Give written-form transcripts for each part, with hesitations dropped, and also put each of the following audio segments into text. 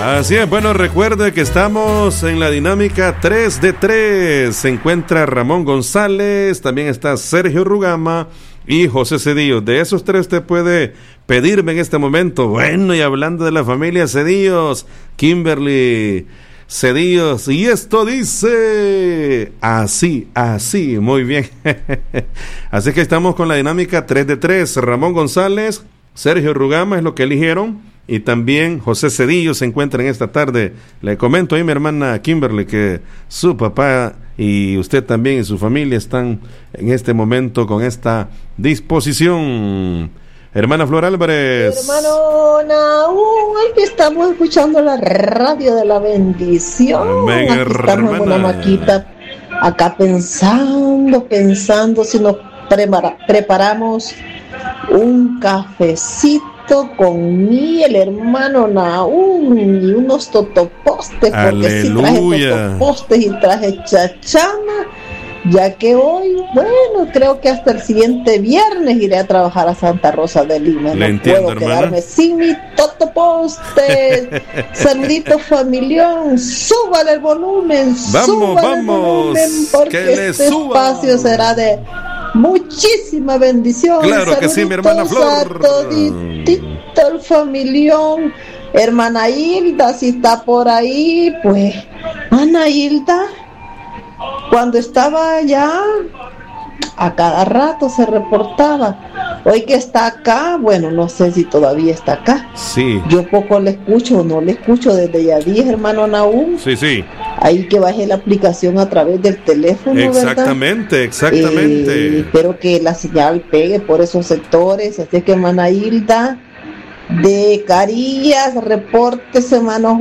Así es, bueno, recuerde que estamos en la dinámica 3 de 3. Se encuentra Ramón González, también está Sergio Rugama y José Cedillo. De esos tres usted puede pedirme en este momento. Bueno, y hablando de la familia Cedillos, Kimberly Cedillos, y esto dice así, muy bien. Así que estamos con la dinámica 3 de 3. Ramón González, Sergio Rugama es lo que eligieron. Y también José Cedillo se encuentra en esta tarde. Le comento ahí, mi hermana Kimberly, que su papá y usted también y su familia están en este momento con esta disposición. Hermana Flor Álvarez. Hermano Naúl, que estamos escuchando la radio de la bendición. Amén, aquí estamos en una maquita, acá pensando si nos preparamos un cafecito con miel, hermano Naúl, y unos totopostes, porque sí traje totopostes y traje chachama, ya que hoy, bueno, creo que hasta el siguiente viernes iré a trabajar a Santa Rosa de Lima. Le entiendo, puedo hermana, quedarme sin mi totoposte. Saludito familión, súbale el volumen, vamos, porque este espacio será de muchísima bendición. Claro que sí, mi hermana Flor. Toditito el familión. Hermana Hilda, si está por ahí, pues, Ana Hilda, cuando estaba allá, a cada rato se reportaba. Hoy que está acá, bueno, no sé si todavía está acá. Sí. Yo poco le escucho, no le escucho desde ya 10, hermano Naúl. Sí. Ahí que baje la aplicación a través del teléfono, exactamente, ¿verdad? Exactamente. Espero que la señal pegue por esos sectores. Así que, hermana Hilda, de Carillas, reportes, hermano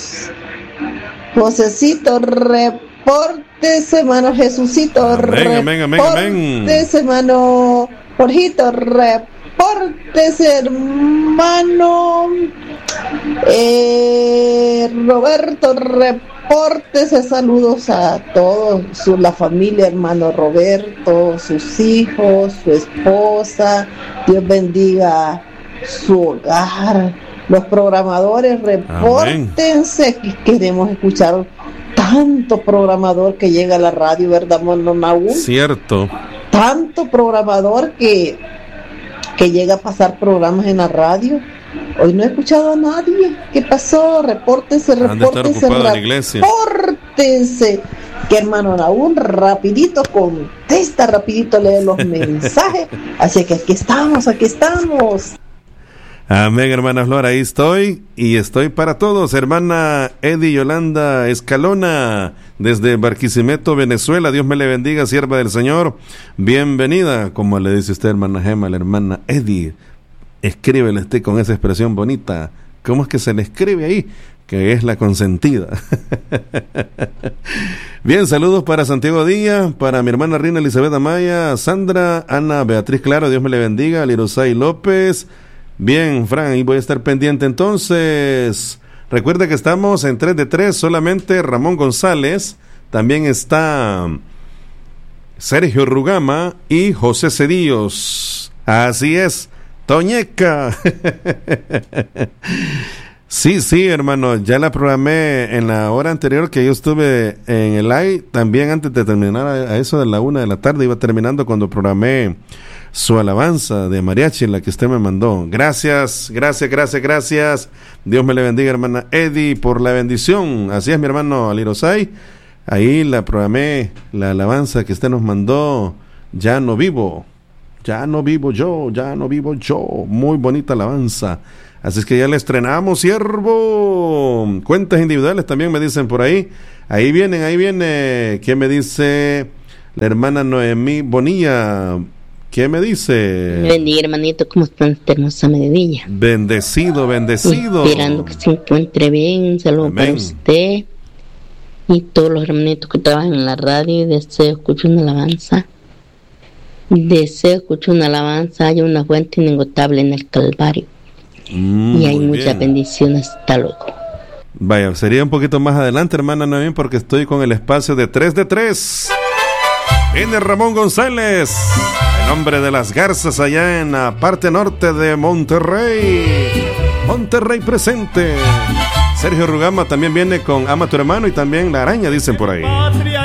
Josecito, reportes, hermano Jesucito, amén. reportes, hermano Jorgito, reportes, hermano Roberto, reportes, saludos a todos, la familia, hermano Roberto, sus hijos, su esposa, Dios bendiga su hogar. Los programadores, repórtense, que queremos escuchar tanto programador que llega a la radio, ¿verdad, hermano Naúl? Cierto. Tanto programador que llega a pasar programas en la radio. Hoy no he escuchado a nadie. ¿Qué pasó? Repórtense. Que hermano Naúl rapidito contesta, rapidito lee los mensajes. Así que aquí estamos. Amén, hermana Flor, ahí estoy y estoy para todos. Hermana Edi Yolanda Escalona, desde Barquisimeto, Venezuela. Dios me le bendiga, sierva del Señor. Bienvenida, como le dice usted, hermana Gema, la hermana Edi. Escríbele usted con esa expresión bonita. ¿Cómo es que se le escribe ahí? Que es la consentida. Bien, saludos para Santiago Díaz, para mi hermana Rina Elizabeth Amaya, Sandra, Ana Beatriz Claro, Dios me le bendiga, Lirosay López. Bien, Fran, ahí voy a estar pendiente entonces. Recuerda que estamos en 3 de 3, solamente Ramón González, también está Sergio Rugama y José Cedillos. Así es, Toñeca. Sí, hermano, ya la programé en la hora anterior que yo estuve en el AI, también antes de terminar a eso de la 1 de la tarde, iba terminando cuando programé su alabanza de mariachi, la que usted me mandó. Gracias. Dios me le bendiga, hermana Edi, por la bendición. Así es, mi hermano Alirosay. Ahí la programé, la alabanza que usted nos mandó. Ya no vivo yo. Muy bonita alabanza. Así es que ya le estrenamos, siervo. Cuentas individuales también me dicen por ahí. Ahí viene. ¿Quién me dice? La hermana Noemí Bonilla. ¿Qué me dice? Bendiga, hermanito, ¿cómo está esta hermosa mediodía? Bendecido. Esperando que se encuentre bien. Un saludo para usted y todos los hermanitos que trabajan en la radio. Y deseo escuchar una alabanza. Hay una fuente inagotable en el Calvario. Y hay muchas bendiciones. Hasta luego. Vaya, sería un poquito más adelante, hermana Noemí, porque estoy con el espacio de 3 de 3. Viene Ramón González, el hombre de las garzas, allá en la parte norte de Monterrey. Monterrey presente. Sergio Rugama también viene con Ama tu hermano y también La Araña, dicen por ahí.